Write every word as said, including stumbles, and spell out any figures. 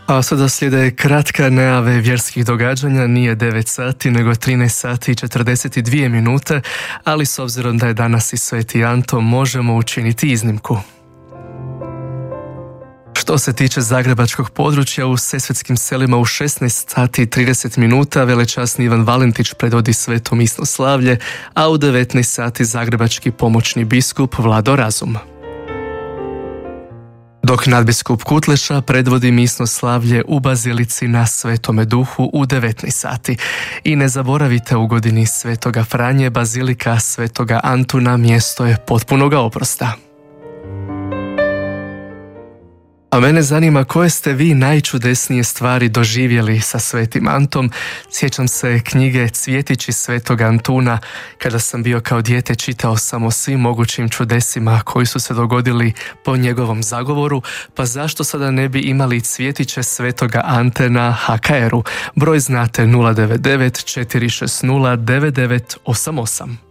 A sada slijede kratka najave vjerskih događanja, nije devet sati nego trinaest sati i četrdeset dvije minute, ali s obzirom da je danas i Sveti Anto možemo učiniti iznimku. Što se tiče zagrebačkog područja, u Sesvetskim selima u šesnaest sati i trideset minuta velečasni Ivan Valentić predvodi sveto misno slavlje, a u devetnaest sati zagrebački pomoćni biskup Vlado Razum. Dok nadbiskup Kutleša predvodi misno slavlje u Bazilici na Svetome Duhu u devetnaest sati. I ne zaboravite, u godini Svetoga Franje Bazilika Svetoga Antuna mjesto je potpunoga oprosta. A mene zanima koje ste vi najčudesnije stvari doživjeli sa Svetim Antom. Sjećam se knjige Cvjetići Svetog Antuna. Kada sam bio kao dijete, čitao sam o svim mogućim čudesima koji su se dogodili po njegovom zagovoru, pa zašto sada ne bi imali cvjetiće Svetoga Ante na ha ka er u? Broj znate nula devet devet četiri šest nula devet devet osam osam.